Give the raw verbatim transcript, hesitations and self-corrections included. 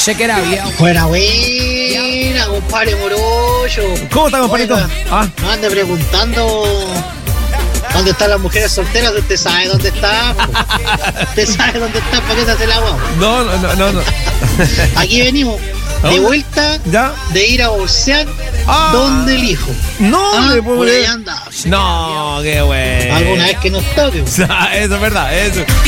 Check it out, yeah. Buena, buena, compadre Morocho. ¿Cómo está, compadrito? Oiga, Ah. no ande preguntando dónde están las mujeres solteras. Usted sabe dónde está. Usted sabe dónde está. ¿Para qué se hace el agua? No, no, no, no. Aquí venimos de vuelta ¿Ya? de ir a bolsear Ah. donde el hijo. No, Ah, le puedo por ahí creer. anda. No, qué bueno. Alguna vez que nos toque. Eso es verdad, eso.